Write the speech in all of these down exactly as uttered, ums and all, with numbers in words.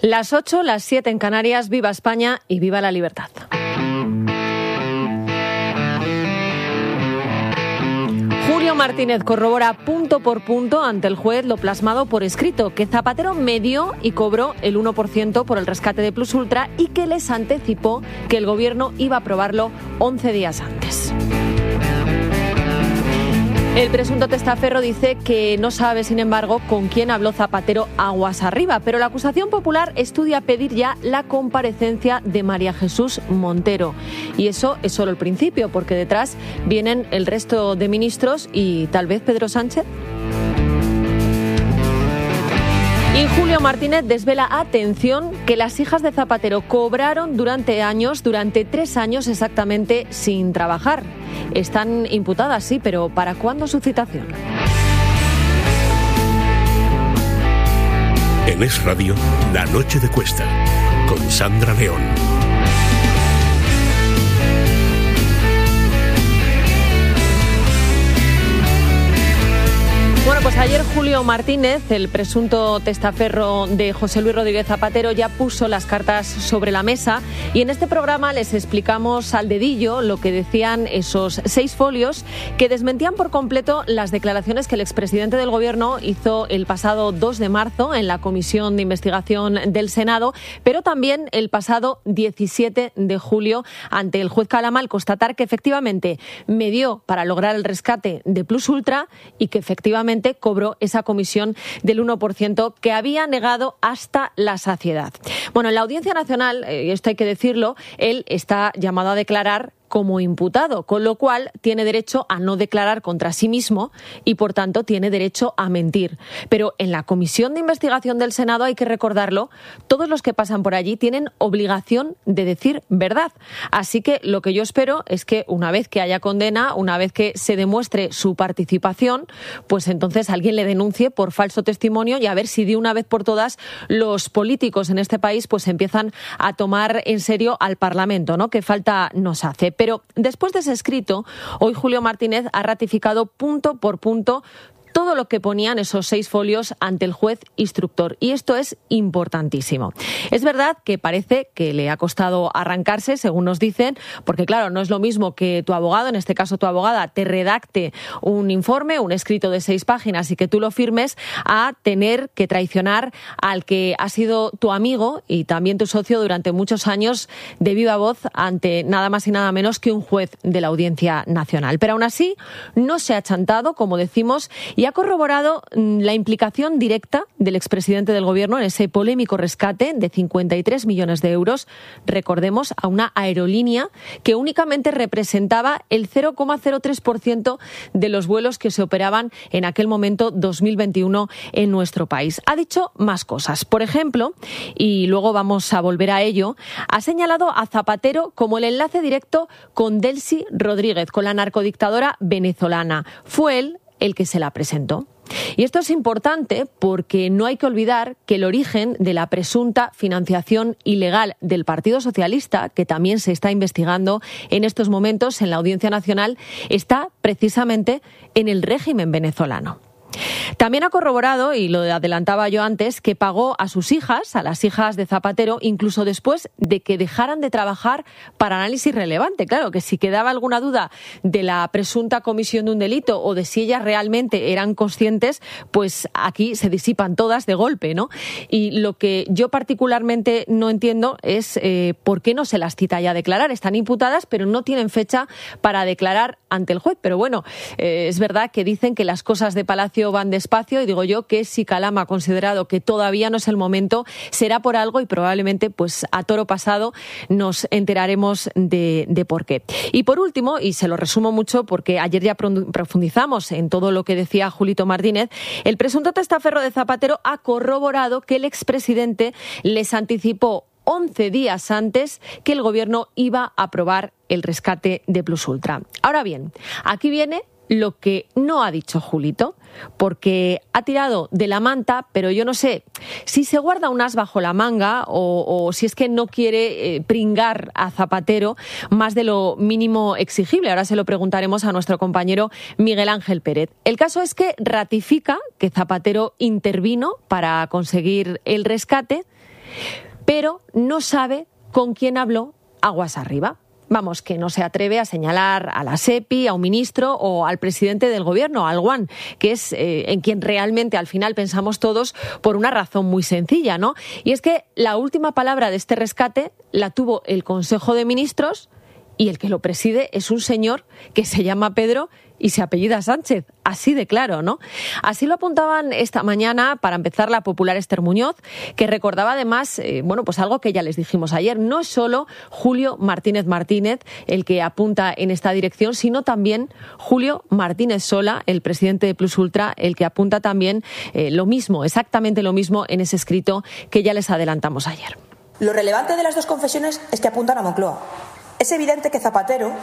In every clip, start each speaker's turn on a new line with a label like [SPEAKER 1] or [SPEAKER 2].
[SPEAKER 1] Las ocho, las siete en Canarias. Viva España y viva la libertad. Julio Martínez corrobora punto por punto ante el juez lo plasmado por escrito, que Zapatero medió y cobró el uno por ciento por el rescate de Plus Ultra y que les anticipó que el gobierno iba a aprobarlo once días antes. El presunto testaferro dice que no sabe, sin embargo, con quién habló Zapatero aguas arriba, pero la acusación popular estudia pedir ya la comparecencia de María Jesús Montero. Y eso es solo el principio, porque detrás vienen el resto de ministros y tal vez Pedro Sánchez. Y Julio Martínez desvela, atención, que las hijas de Zapatero cobraron durante años, durante tres años exactamente, sin trabajar. Están imputadas, sí, pero ¿para cuándo su citación?
[SPEAKER 2] En Es Radio, La Noche de Cuesta, con Sandra León.
[SPEAKER 1] Bueno, pues ayer Julio Martínez, el presunto testaferro de José Luis Rodríguez Zapatero, ya puso las cartas sobre la mesa y en este programa les explicamos al dedillo lo que decían esos seis folios que desmentían por completo las declaraciones que el expresidente del Gobierno hizo el pasado dos de marzo en la Comisión de Investigación del Senado, pero también el pasado diecisiete de julio ante el juez Calama, al constatar que efectivamente medió para lograr el rescate de Plus Ultra y que efectivamente cobró esa comisión del uno por ciento que había negado hasta la saciedad. Bueno, en la Audiencia Nacional, y esto hay que decirlo, él está llamado a declarar como imputado, con lo cual tiene derecho a no declarar contra sí mismo y, por tanto, tiene derecho a mentir. Pero en la Comisión de Investigación del Senado, hay que recordarlo, todos los que pasan por allí tienen obligación de decir verdad. Así que lo que yo espero es que una vez que haya condena, una vez que se demuestre su participación, pues entonces alguien le denuncie por falso testimonio y a ver si de una vez por todas los políticos en este país pues empiezan a tomar en serio al Parlamento, ¿no? Que falta nos hace. Pero después de ese escrito, hoy Julio Martínez ha ratificado punto por punto todo lo que ponían esos seis folios ante el juez instructor. Y esto es importantísimo. Es verdad que parece que le ha costado arrancarse, según nos dicen, porque claro, no es lo mismo que tu abogado, en este caso tu abogada, te redacte un informe, un escrito de seis páginas y que tú lo firmes, a tener que traicionar al que ha sido tu amigo y también tu socio durante muchos años de viva voz ante nada más y nada menos que un juez de la Audiencia Nacional. Pero aún así, no se ha chantado, como decimos, y ha corroborado la implicación directa del expresidente del Gobierno en ese polémico rescate de cincuenta y tres millones de euros, recordemos, a una aerolínea que únicamente representaba el cero coma cero tres por ciento de los vuelos que se operaban en aquel momento dos mil veintiuno en nuestro país. Ha dicho más cosas. Por ejemplo, y luego vamos a volver a ello, ha señalado a Zapatero como el enlace directo con Delcy Rodríguez, con la narcodictadora venezolana. Fue él el que se la presentó. Y esto es importante porque no hay que olvidar que el origen de la presunta financiación ilegal del Partido Socialista, que también se está investigando en estos momentos en la Audiencia Nacional, está precisamente en el régimen venezolano. También ha corroborado, y lo adelantaba yo antes, que pagó a sus hijas, a las hijas de Zapatero, incluso después de que dejaran de trabajar para análisis relevante. Claro, que si quedaba alguna duda de la presunta comisión de un delito o de si ellas realmente eran conscientes, pues aquí se disipan todas de golpe, ¿no? Y lo que yo particularmente no entiendo es eh, por qué no se las cita ya a declarar. Están imputadas, pero no tienen fecha para declarar ante el juez. Pero bueno, eh, es verdad que dicen que las cosas de Palacio van despacio y digo yo que si Calama ha considerado que todavía no es el momento, será por algo y probablemente pues a toro pasado nos enteraremos de, de por qué. Y por último, y se lo resumo mucho porque ayer ya profundizamos en todo lo que decía Julito Martínez, el presunto testaferro de Zapatero ha corroborado que el expresidente les anticipó once días antes que el Gobierno iba a aprobar el rescate de Plus Ultra. Ahora bien, aquí viene lo que no ha dicho Julito, porque ha tirado de la manta, pero yo no sé si se guarda un as bajo la manga o, o si es que no quiere eh, pringar a Zapatero más de lo mínimo exigible. Ahora se lo preguntaremos a nuestro compañero Miguel Ángel Pérez. El caso es que ratifica que Zapatero intervino para conseguir el rescate, pero no sabe con quién habló aguas arriba. Vamos, que no se atreve a señalar a la SEPI, a un ministro o al presidente del gobierno, al Guan, que es eh, en quien realmente al final pensamos todos por una razón muy sencilla, ¿no? Y es que la última palabra de este rescate la tuvo el Consejo de Ministros y el que lo preside es un señor que se llama Pedro y se apellida Sánchez, así de claro, ¿no? Así lo apuntaban esta mañana, para empezar, la popular Esther Muñoz, que recordaba además, eh, bueno, pues algo que ya les dijimos ayer, no es solo Julio Martínez Martínez el que apunta en esta dirección, sino también Julio Martínez Sola, el presidente de Plus Ultra, el que apunta también eh, lo mismo, exactamente lo mismo en ese escrito que ya les adelantamos ayer.
[SPEAKER 3] Lo relevante de las dos confesiones es que apuntan a Moncloa. Es evidente que Zapatero,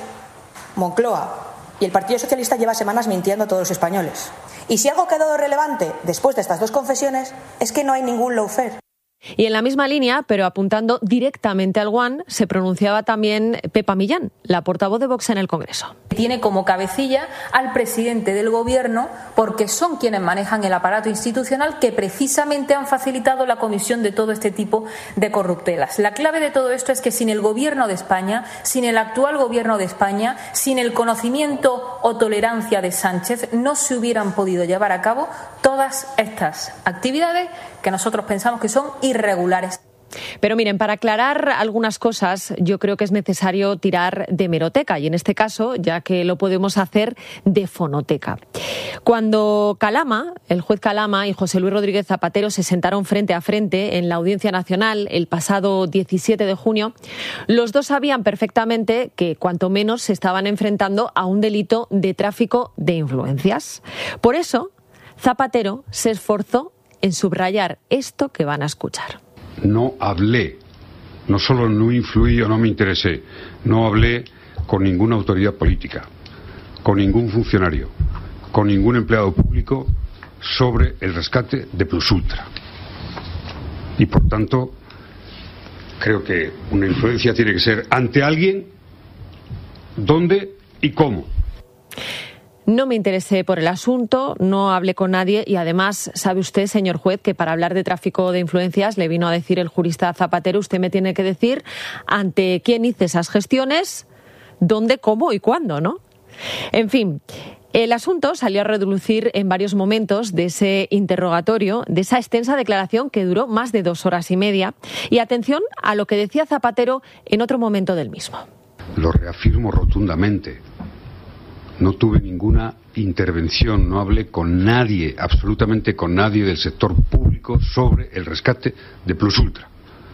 [SPEAKER 3] Moncloa y el Partido Socialista lleva semanas mintiendo a todos los españoles. Y si algo ha quedado relevante después de estas dos confesiones es que no hay ningún lawfare.
[SPEAKER 1] Y en la misma línea, pero apuntando directamente al Guan, se pronunciaba también Pepa Millán, la portavoz de Vox en el Congreso.
[SPEAKER 4] Tiene como cabecilla al presidente del Gobierno porque son quienes manejan el aparato institucional que precisamente han facilitado la comisión de todo este tipo de corruptelas. La clave de todo esto es que sin el Gobierno de España, sin el actual Gobierno de España, sin el conocimiento o tolerancia de Sánchez, no se hubieran podido llevar a cabo todas estas actividades que nosotros pensamos que son irregulares.
[SPEAKER 1] Pero miren, para aclarar algunas cosas, yo creo que es necesario tirar de hemeroteca, y en este caso, ya que lo podemos hacer, de fonoteca. Cuando Calama, el juez Calama y José Luis Rodríguez Zapatero se sentaron frente a frente en la Audiencia Nacional el pasado diecisiete de junio, los dos sabían perfectamente que cuanto menos se estaban enfrentando a un delito de tráfico de influencias. Por eso, Zapatero se esforzó en subrayar esto que van a escuchar.
[SPEAKER 5] No hablé, no solo no influí o no me interesé, no hablé con ninguna autoridad política, con ningún funcionario, con ningún empleado público sobre el rescate de Plus Ultra. Y por tanto, creo que una influencia tiene que ser ante alguien, dónde y cómo.
[SPEAKER 1] No me interesé por el asunto, no hablé con nadie y además, sabe usted, señor juez, que para hablar de tráfico de influencias le vino a decir el jurista Zapatero, usted me tiene que decir ante quién hice esas gestiones, dónde, cómo y cuándo, ¿no? En fin, el asunto salió a relucir en varios momentos de ese interrogatorio, de esa extensa declaración que duró más de dos horas y media. Y atención a lo que decía Zapatero en otro momento del mismo.
[SPEAKER 5] Lo reafirmo rotundamente. No tuve ninguna intervención, no hablé con nadie, absolutamente con nadie del sector público sobre el rescate de Plus Ultra.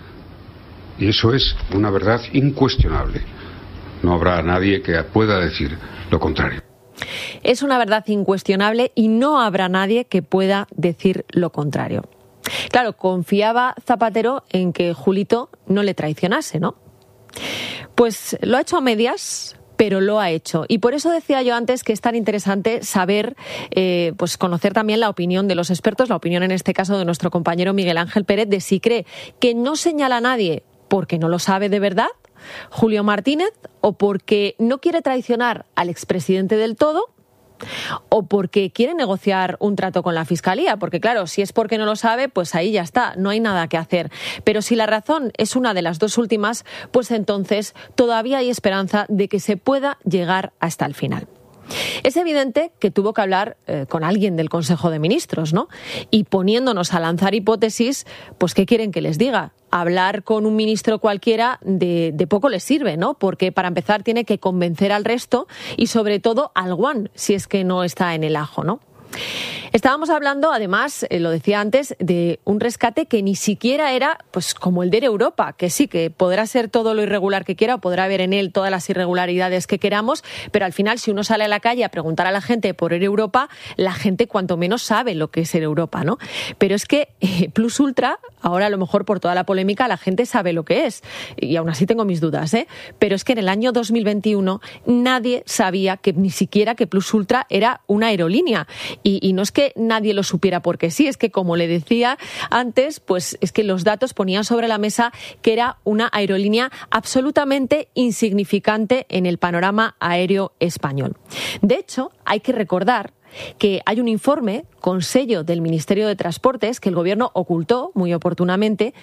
[SPEAKER 5] Y eso es una verdad incuestionable. No habrá nadie que pueda decir lo contrario.
[SPEAKER 1] Es una verdad incuestionable y no habrá nadie que pueda decir lo contrario. Claro, confiaba Zapatero en que Julito no le traicionase, ¿no? Pues lo ha hecho a medias, pero lo ha hecho. Y por eso decía yo antes que es tan interesante saber, eh, pues conocer también la opinión de los expertos, la opinión en este caso de nuestro compañero Miguel Ángel Pérez, de si cree que no señala a nadie porque no lo sabe de verdad, Julio Martínez, o porque no quiere traicionar al expresidente del todo, o porque quiere negociar un trato con la Fiscalía, porque claro, si es porque no lo sabe, pues ahí ya está, no hay nada que hacer. Pero si la razón es una de las dos últimas, pues entonces todavía hay esperanza de que se pueda llegar hasta el final. Es evidente que tuvo que hablar eh, con alguien del Consejo de Ministros, ¿no? Y poniéndonos a lanzar hipótesis, pues ¿qué quieren que les diga? Hablar con un ministro cualquiera de, de poco les sirve, ¿no? Porque para empezar tiene que convencer al resto y sobre todo al Guan, si es que no está en el ajo, ¿no? Estábamos hablando, además, eh, lo decía antes, de un rescate que ni siquiera era pues como el de Air Europa, que sí, que podrá ser todo lo irregular que quiera o podrá haber en él todas las irregularidades que queramos, pero al final, si uno sale a la calle a preguntar a la gente por Air Europa, la gente cuanto menos sabe lo que es Air Europa, ¿no? Pero es que eh, Plus Ultra, ahora a lo mejor por toda la polémica, la gente sabe lo que es, y aún así tengo mis dudas, ¿eh? Pero es que en el año dos mil veintiuno nadie sabía que ni siquiera que Plus Ultra era una aerolínea. Y, y no es que nadie lo supiera porque sí, es que como le decía antes, pues es que los datos ponían sobre la mesa que era una aerolínea absolutamente insignificante en el panorama aéreo español. De hecho, hay que recordar que hay un informe con sello del Ministerio de Transportes que el Gobierno ocultó muy oportunamente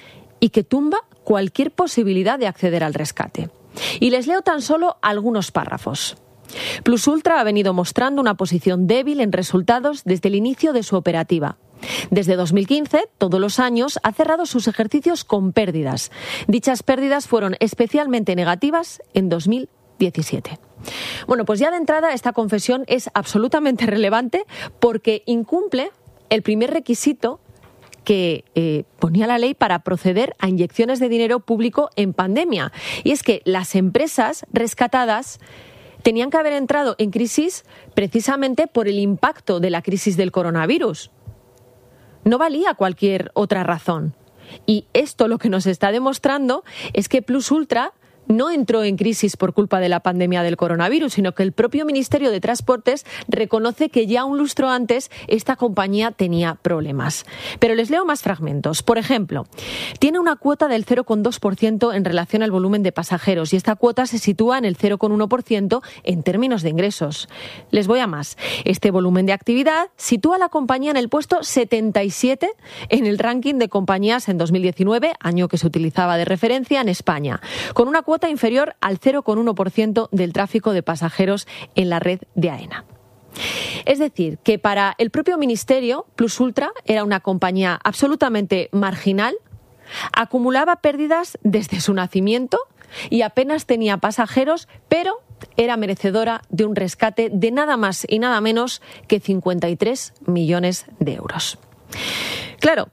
[SPEAKER 1] y que tumba cualquier posibilidad de acceder al rescate. Y les leo tan solo algunos párrafos. Plus Ultra ha venido mostrando una posición débil en resultados desde el inicio de su operativa. Desde dos mil quince, todos los años, ha cerrado sus ejercicios con pérdidas. Dichas pérdidas fueron especialmente negativas en dos mil diecisiete. Bueno, pues ya de entrada esta confesión es absolutamente relevante porque incumple el primer requisito que eh, ponía la ley para proceder a inyecciones de dinero público en pandemia. Y es que las empresas rescatadas tenían que haber entrado en crisis precisamente por el impacto de la crisis del coronavirus. No valía cualquier otra razón. Y esto lo que nos está demostrando es que Plus Ultra no entró en crisis por culpa de la pandemia del coronavirus, sino que el propio Ministerio de Transportes reconoce que ya un lustro antes esta compañía tenía problemas. Pero les leo más fragmentos. Por ejemplo, tiene una cuota del cero coma dos por ciento en relación al volumen de pasajeros y esta cuota se sitúa en el cero coma uno por ciento en términos de ingresos. Les voy a más. Este volumen de actividad sitúa a la compañía en el puesto setenta y siete en el ranking de compañías en dos mil diecinueve, año que se utilizaba de referencia en España, con una cuota inferior al cero coma uno por ciento del tráfico de pasajeros en la red de AENA. Es decir, que para el propio Ministerio, Plus Ultra era una compañía absolutamente marginal, acumulaba pérdidas desde su nacimiento y apenas tenía pasajeros, pero era merecedora de un rescate de nada más y nada menos que cincuenta y tres millones de euros. Claro,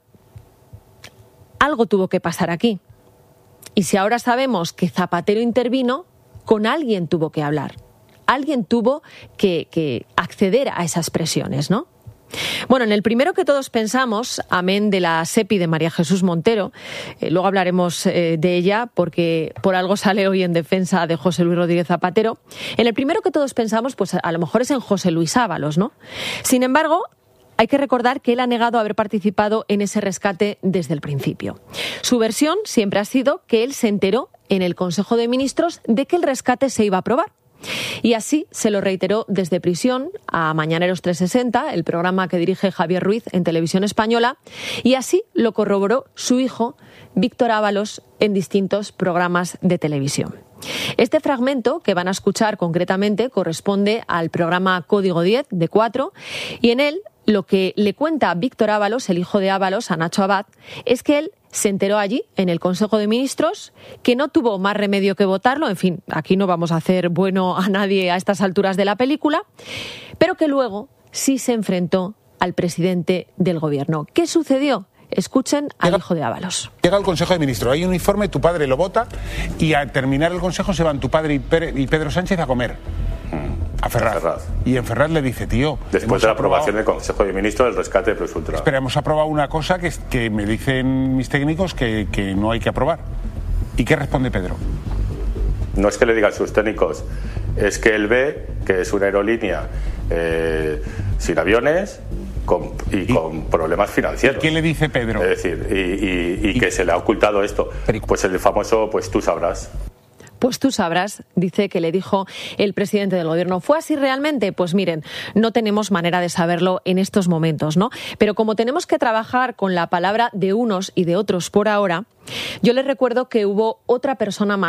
[SPEAKER 1] algo tuvo que pasar aquí. Y si ahora sabemos que Zapatero intervino, con alguien tuvo que hablar. Alguien tuvo que, que acceder a esas presiones, ¿no? Bueno, en el primero que todos pensamos, amén de la SEPI de María Jesús Montero, eh, luego hablaremos eh, de ella porque por algo sale hoy en defensa de José Luis Rodríguez Zapatero, en el primero que todos pensamos, pues a lo mejor es en José Luis Ábalos, ¿no? Sin embargo, hay que recordar que él ha negado haber participado en ese rescate desde el principio. Su versión siempre ha sido que él se enteró en el Consejo de Ministros de que el rescate se iba a aprobar. Y así se lo reiteró desde prisión a Mañaneros trescientos sesenta, el programa que dirige Javier Ruiz en Televisión Española, y así lo corroboró su hijo, Víctor Ábalos, en distintos programas de televisión. Este fragmento que van a escuchar concretamente corresponde al programa Código diez de cuatro y en él lo que le cuenta Víctor Ábalos, el hijo de Ábalos, a Nacho Abad, es que él se enteró allí, en el Consejo de Ministros, que no tuvo más remedio que votarlo. En fin, aquí no vamos a hacer bueno a nadie a estas alturas de la película, pero que luego sí se enfrentó al presidente del Gobierno. ¿Qué sucedió? Escuchen al hijo de Ábalos.
[SPEAKER 6] Llega al Consejo de Ministros, hay un informe, tu padre lo vota y al terminar el Consejo se van tu padre y Pedro Sánchez a comer. A Ferraz. Ferraz. Y en Ferraz le dice, tío...
[SPEAKER 7] Después de la aprobación del Consejo de Ministros del rescate de Plus Ultra.
[SPEAKER 6] Espera, hemos aprobado una cosa que, que me dicen mis técnicos que, que no hay que aprobar. ¿Y qué responde Pedro?
[SPEAKER 7] No es que le digan sus técnicos, es que él ve que es una aerolínea eh, sin aviones con, y, y con problemas financieros.
[SPEAKER 6] ¿Qué le dice Pedro?
[SPEAKER 7] Es decir, y, y, y, y que se le ha ocultado esto. Pues el famoso, pues tú sabrás.
[SPEAKER 1] Pues tú sabrás, dice que le dijo el presidente del Gobierno. ¿Fue así realmente? Pues miren, no tenemos manera de saberlo en estos momentos, ¿no? Pero como tenemos que trabajar con la palabra de unos y de otros por ahora, yo les recuerdo que hubo otra persona más